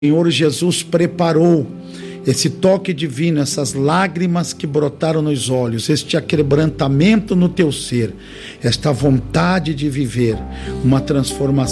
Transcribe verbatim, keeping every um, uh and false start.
Senhor Jesus preparou esse toque divino, essas lágrimas que brotaram nos olhos, este aquebrantamento no teu ser, esta vontade de viver uma transformação